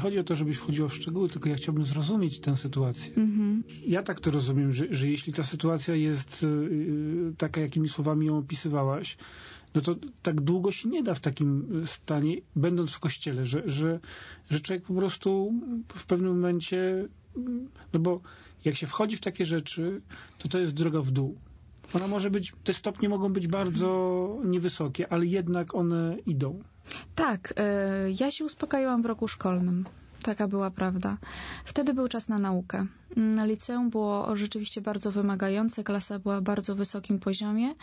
chodzi o to, żebyś wchodziła w szczegóły, tylko ja chciałbym zrozumieć tę sytuację. Ja tak to rozumiem, że jeśli ta sytuacja jest taka, jakimi słowami ją opisywałaś, no to tak długo się nie da w takim stanie, będąc w kościele, że człowiek po prostu w pewnym momencie, no bo jak się wchodzi w takie rzeczy, to jest droga w dół. Ona może być, te stopnie mogą być bardzo niewysokie, ale jednak one idą. Tak, ja się uspokajałam w roku szkolnym. Taka była prawda. Wtedy był czas na naukę. Liceum było rzeczywiście bardzo wymagające, klasa była w bardzo wysokim poziomie.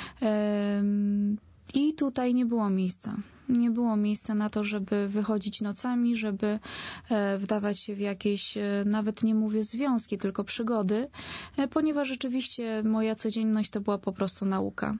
I tutaj nie było miejsca. Nie było miejsca na to, żeby wychodzić nocami, żeby wdawać się w jakieś, nawet nie mówię związki, tylko przygody, ponieważ rzeczywiście moja codzienność to była po prostu nauka.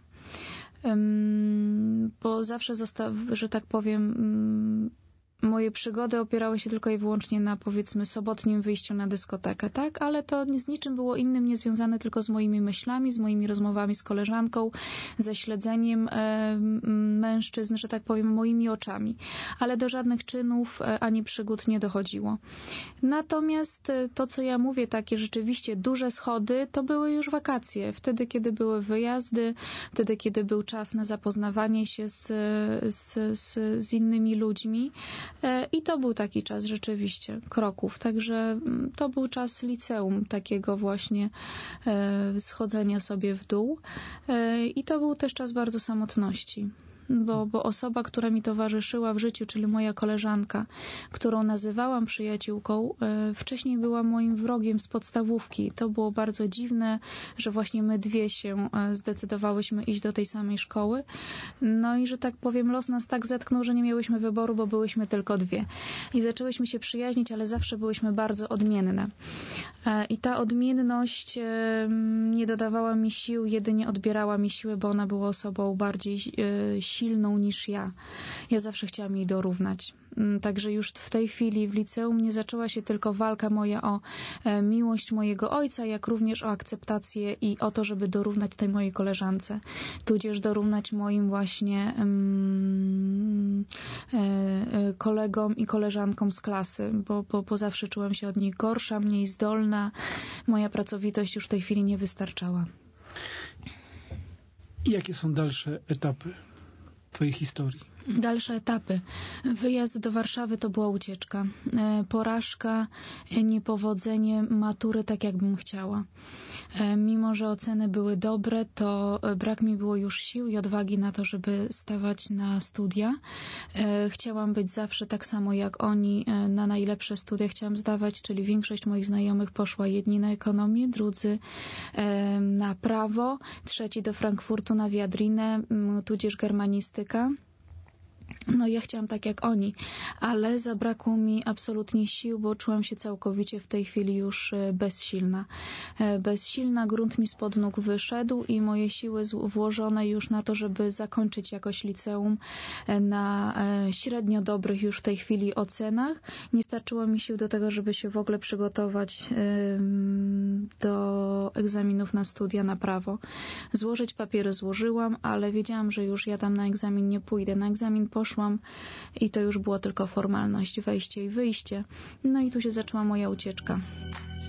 Bo zawsze że tak powiem, moje przygody opierały się tylko i wyłącznie na, powiedzmy, sobotnim wyjściu na dyskotekę, tak? Ale to z niczym było innym niezwiązane, tylko z moimi myślami, z moimi rozmowami z koleżanką, ze śledzeniem mężczyzn, że tak powiem, moimi oczami. Ale do żadnych czynów ani przygód nie dochodziło. Natomiast to, co ja mówię, takie rzeczywiście duże schody, to były już wakacje. Wtedy, kiedy były wyjazdy, wtedy, kiedy był czas na zapoznawanie się z innymi ludźmi. I to był taki czas rzeczywiście kroków. Także to był czas liceum, takiego właśnie schodzenia sobie w dół. I to był też czas bardzo samotności. Bo osoba, która mi towarzyszyła w życiu, czyli moja koleżanka, którą nazywałam przyjaciółką, wcześniej była moim wrogiem z podstawówki. To było bardzo dziwne, że właśnie my dwie się zdecydowałyśmy iść do tej samej szkoły. No i, że tak powiem, los nas tak zetknął, że nie miałyśmy wyboru, bo byłyśmy tylko dwie. I zaczęłyśmy się przyjaźnić, ale zawsze byłyśmy bardzo odmienne. I ta odmienność nie dodawała mi sił, jedynie odbierała mi siły, bo ona była osobą bardziej silną niż ja. Ja zawsze chciałam jej dorównać. Także już w tej chwili w liceum nie zaczęła się tylko walka moja o miłość mojego ojca, jak również o akceptację i o to, żeby dorównać tej mojej koleżance. Tudzież dorównać moim właśnie kolegom i koleżankom z klasy, bo zawsze czułam się od nich gorsza, mniej zdolna. Moja pracowitość już w tej chwili nie wystarczała. I jakie są dalsze etapy twojej historii? Dalsze etapy. Wyjazd do Warszawy to była ucieczka. Porażka, niepowodzenie matury tak, jakbym chciała. Mimo że oceny były dobre, to brak mi było już sił i odwagi na to, żeby stawać na studia. Chciałam być zawsze tak samo jak oni na najlepsze studia chciałam zdawać, czyli większość moich znajomych poszła, jedni na ekonomię, drudzy na prawo, trzeci do Frankfurtu na wiadrinę, tudzież germanistyka. No ja chciałam tak jak oni, ale zabrakło mi absolutnie sił, bo czułam się całkowicie w tej chwili już bezsilna. Bezsilna, grunt mi spod nóg wyszedł i moje siły włożone już na to, żeby zakończyć jakoś liceum na średnio dobrych już w tej chwili ocenach. Nie starczyło mi sił do tego, żeby się w ogóle przygotować do egzaminów na studia na prawo. Złożyć papiery złożyłam, ale wiedziałam, że już ja tam na egzamin nie pójdę. Na egzamin poszłam i to już było tylko formalność, wejście i wyjście. No i tu się zaczęła moja ucieczka.